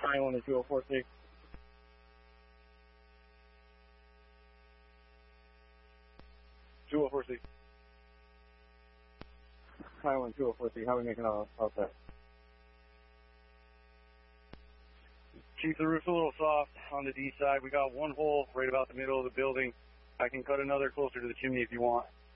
Highland and 2046. Highland 2046, how are we making out there? Chief, the roof's a little soft on the D side. We got one hole right about the middle of the building. I can cut another closer to the chimney if you want.